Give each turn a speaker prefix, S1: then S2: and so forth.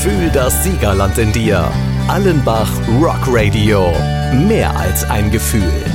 S1: Fühl das Siegerland in dir. Allenbach Rock Radio. Mehr als ein Gefühl.